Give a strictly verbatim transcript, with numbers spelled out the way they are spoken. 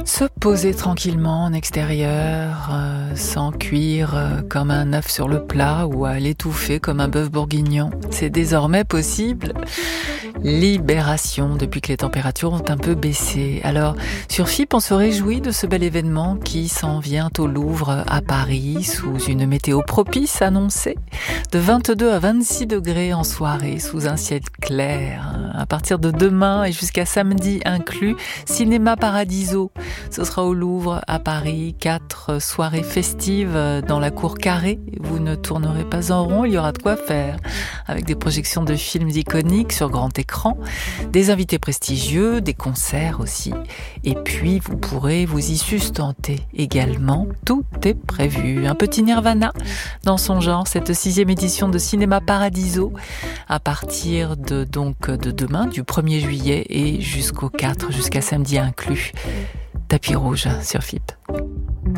Se poser tranquillement en extérieur, euh, sans cuire euh, comme un œuf sur le plat ou à l'étouffer comme un bœuf bourguignon. C'est désormais possible. Libération depuis que les températures ont un peu baissé. Alors, sur F I P, on se réjouit de ce bel événement qui s'en vient au Louvre à Paris sous une météo propice annoncée de vingt-deux à vingt-six degrés en soirée sous un ciel clair. À partir de demain et jusqu'à samedi inclus, Cinéma Paradiso. Ce sera au Louvre à Paris, quatre soirées festives dans la cour carrée. Vous ne tournerez pas en rond, il y aura de quoi faire. Avec des projections de films iconiques sur grand écran, des invités prestigieux, des concerts aussi. Et puis vous pourrez vous y sustenter également. Tout est prévu. Un petit Nirvana dans son genre, cette sixième édition de Cinéma Paradiso, à partir de, donc, de demain, du premier juillet et jusqu'au quatre, jusqu'à samedi inclus. Tapis rouge sur F I P.